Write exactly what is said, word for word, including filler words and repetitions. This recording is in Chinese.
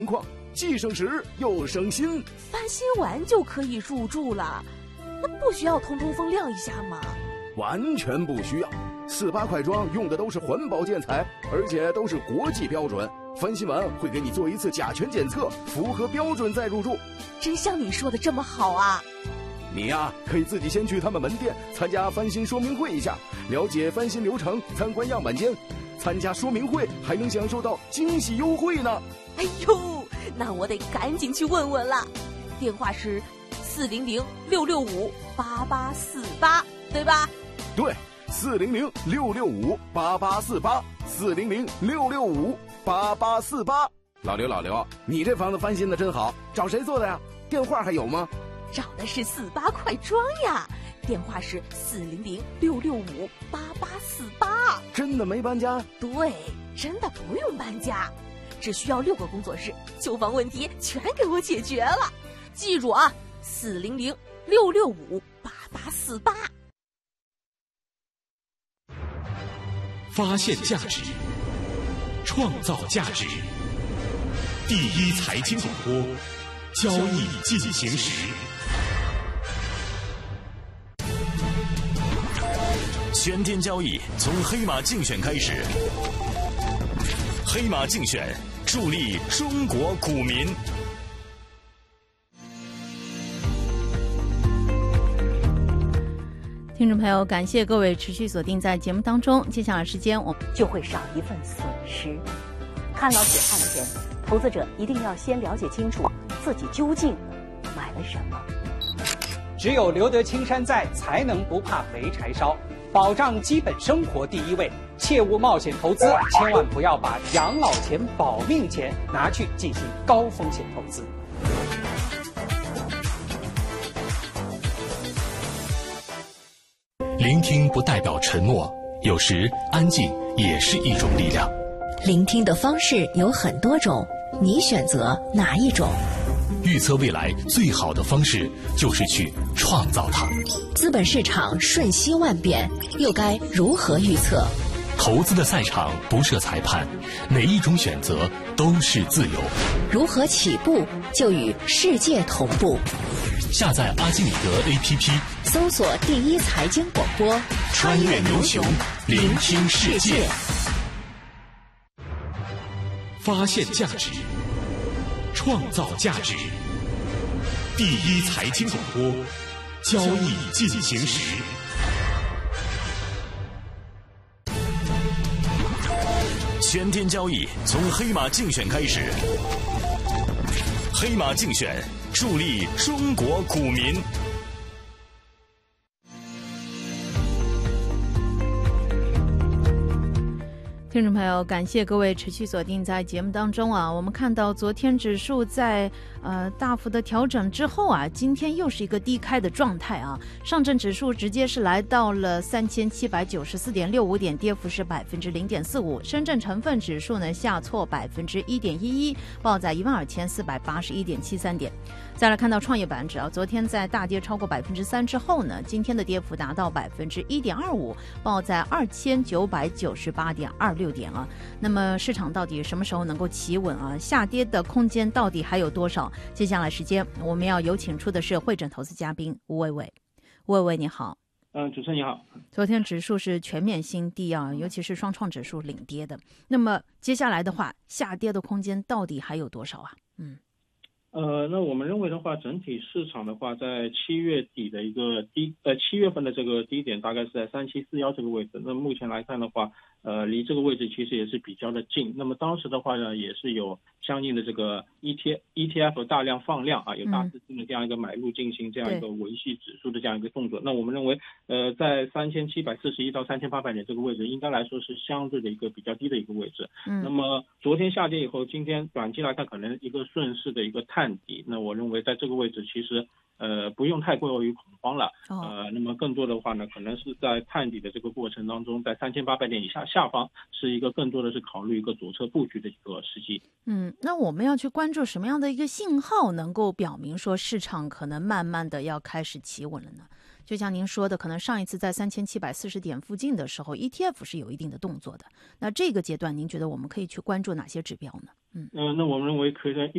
况，既省时又省心。 翻新完就可以入住了，那不需要通通风晾一下吗？ 完全不需要。四八快装用的都是环保建材，而且都是国际标准。翻新完会给你做一次甲醛检测，符合标准再入住。 真像你说的这么好啊！ 你呀、啊，可以自己先去他们门店参加翻新说明会一下，了解翻新流程，参观样板间。参加说明会还能享受到惊喜优惠呢。 哎呦，那我得赶紧去问问了。电话是四零零六六五八八四八，对吧？ 对，四零零六六五八八四八，四零零六六五八八四八。老刘，老刘，你这房子翻新的真好，找谁做的呀？电话还有吗？ 找的是四八快装呀，电话是四零零六六五八八四八。 真的没搬家？ 对，真的不用搬家，只需要六个工作日，旧房问题全给我解决了。记住啊，四零零六六五八八四八。 发现价值，创造价值。第一财经广播，交易进行时。 全天交易从黑马竞选开始，黑马竞选助力中国股民。 听众朋友，感谢各位持续锁定在节目当中。接下来时间，我们就会少一份损失。看到血汗钱，投资者一定要先了解清楚自己究竟买了什么。 只有留得青山在，才能不怕没柴烧。保障基本生活第一位，切勿冒险投资，千万不要把养老钱、保命钱拿去进行高风险投资。 聆听不代表沉默，有时安静也是一种力量。 聆听的方式有很多种，你选择哪一种？ 预测未来最好的方式就是去创造它。 资本市场瞬息万变，又该如何预测？ 投资的赛场不设裁判，哪一种选择都是自由。 如何起步就与世界同步？ 下载阿基米德 A P P， 搜索第一财经广播， 穿越牛熊，聆听世界，发现价值，创造价值。第一财经广播，交易进行时。 全天交易从黑马竞选开始，黑马竞选助力中国股民。 听众朋友，感谢各位持续锁定在节目当中啊。我们看到昨天指数在呃大幅的调整之后啊，今天又是一个低开的状态啊。上证指数直接是来到了三千七百九十四点六五点，跌幅是百分之零点四五。深圳成分指数呢下挫百分之一点一一，报在一万二千四百八十一点七三点。再来看到创业板指啊，昨天在大跌超过百分之三之后呢，今天的跌幅达到百分之一点二五，报在二千九百九十八点二六点啊。那么市场到底什么时候能够企稳啊？下跌的空间到底还有多少？接下来时间我们要有请出的是汇诊投资嘉宾吴伟伟。吴伟伟你好。 嗯、呃，主持人你好。 昨天指数是全面新低啊，尤其是双创指数领跌的。那么接下来的话，下跌的空间到底还有多少啊？嗯。 呃，那我们认为的话，整体市场的话，在七月底的一个低，呃，七月份的这个低点大概是在三七四幺这个位置。那目前来看的话，呃，离这个位置其实也是比较的近。那么当时的话呢，也是有相应的这个 E T E T F 大量放量啊，有大资金的这样一个买入进行这样一个维系指数的这样一个动作。那我们认为，呃，在三千七百四十一到三千八百点这个位置，应该来说是相对的一个比较低的一个位置。嗯。那么昨天下跌以后，今天短期来看可能一个顺势的一个探底。那我认为在这个位置其实。呃，不用太过于恐慌了。呃，那么更多的话呢，可能是在探底的这个过程当中，在三千八百点以下下方是一个更多的是考虑一个左侧布局的一个时机。 嗯，那我们要去关注什么样的一个信号，能够表明说市场可能慢慢的要开始企稳了呢？就像您说的，可能上一次在三千七百四十点附近的时候 ，E T F 是有一定的动作的。那这个阶段，您觉得我们可以去关注哪些指标呢？ 嗯， 呃，那我们认为可以在